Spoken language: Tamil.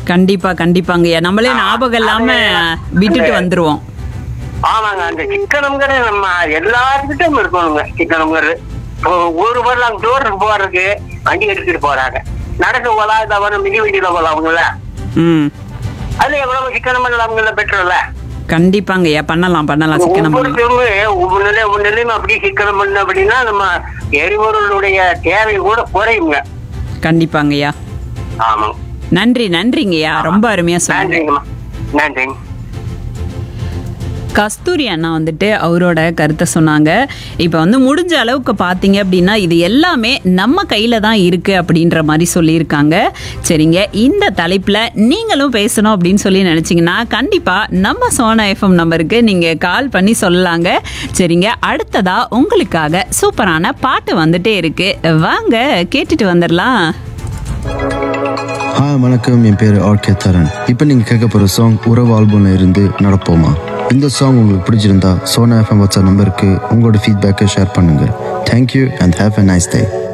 கண்டிப்பா கண்டிப்பாங்கய்யா, நம்மளே ஞாபகம் இல்லாம விட்டுட்டு வந்துருவோம். ஆமாங்க, அந்த சிக்கனம்ங்கிற நம்ம எல்லாருக்கிட்டும் இருக்கணுங்க. சிக்கனம்ங்கிறது ஒரு பொருள் டோருக்கு போறதுக்கு வண்டி எடுத்துட்டு போறாங்க, நடக்க போலாம், தவறு மிதி வண்டியில போலாம் அவங்கள. அது எவ்வளவு சிக்கனம் பண்ணலாம்ல, பெட்ரோல்ல. கண்டிப்பாங்கய்யா, பண்ணலாம் பண்ணலாம், சிக்கனம் பண்ணலாம். ஒவ்வொன்றிலையும் அப்படி சிக்கனம் பண்ண அப்படின்னா நம்ம எரிபொருளுடைய தேவை கூட குறையுங்க. கண்டிப்பாங்கய்யா. ஆமாங்க. நன்றி நன்றிங்கய்யா, ரொம்ப அருமையா சொன்னீங்க. நன்றிங்கம்மா. நன்றிங்க. கஸ்தூரி அண்ணா வந்துட்டு அவரோட கருத்தை சொன்னாங்க. இப்போ வந்து முடிஞ்ச அளவுக்கு பார்த்தீங்க அப்படின்னா இது எல்லாமே நம்ம கையில் தான் இருக்குது அப்படின்ற மாதிரி சொல்லியிருக்காங்க. சரிங்க, இந்த தலைப்பில் நீங்களும் பேசணும் அப்படின்னு சொல்லி நினச்சிங்கன்னா கண்டிப்பாக நம்ம சோனா எஃப்எம் நம்பருக்கு நீங்கள் கால் பண்ணி சொல்லலாங்க. சரிங்க, அடுத்ததாக உங்களுக்காக சூப்பரான பாட்டு வந்துட்டே இருக்குது, வாங்க கேட்டுட்டு வந்துடலாம். வணக்கம், என் பேர் ஆர்கே தரன். இப்போ நீங்கள் கேட்க போகிற சாங் உறவு ஆல்பம்ல இருந்து நடப்போமா. இந்த சாங் உங்களுக்கு பிடிச்சிருந்தா சோனா எஃப்எம் வாட்ஸ்அப் நம்பருக்கு உங்களோட ஃபீட்பேக்கை ஷேர் பண்ணுங்கள். Thank you and have a nice day.